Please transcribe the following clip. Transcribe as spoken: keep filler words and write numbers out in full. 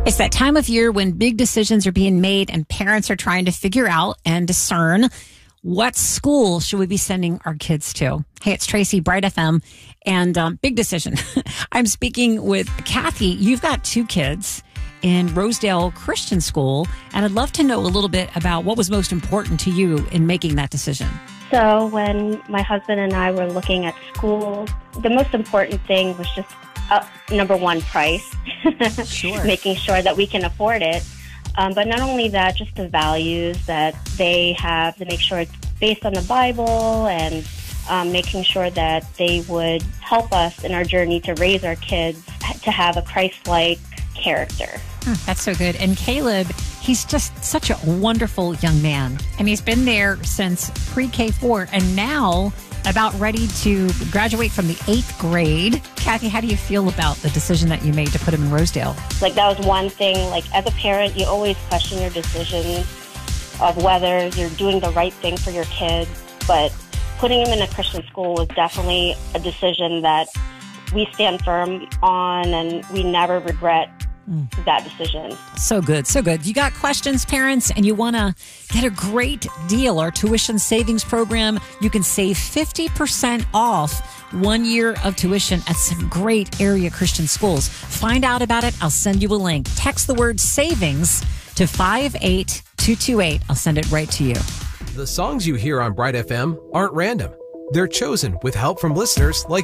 It's that time of year when big decisions are being made and parents are trying to figure out and discern what school should we be sending our kids to. Hey, it's Tracy, Bright F M, and um, big decision. I'm speaking with Kathy. You've got two kids in Rosedale Christian School, and I'd love to know a little bit about what was most important to you in making that decision. So when my husband and I were looking at schools, the most important thing was just Uh, number one, price, Sure. making sure that we can afford it. Um, but not only that, just the values that they have, to make sure it's based on the Bible, and um, making sure that they would help us in our journey to raise our kids to have a Christ-like character. Mm, that's so good. And Caleb, he's just such a wonderful young man. And he's been there since pre-K four, and now about ready to graduate from the eighth grade. Kathy, how do you feel about the decision that you made to put him in Rosedale? Like, that was one thing. Like, as a parent, you always question your decisions of whether you're doing the right thing for your kids. But putting him in a Christian school was definitely a decision that we stand firm on, and we never regret Mm. that decision. So good, so good. You got questions, parents, and you want to get a great deal. Our tuition savings program, you can save fifty percent off one year of tuition at some great area Christian schools. Find out about it. I'll send you a link. Text the word savings to five eight two two eight. I'll send it right to you. The songs you hear on Bright F M aren't random. They're chosen with help from listeners like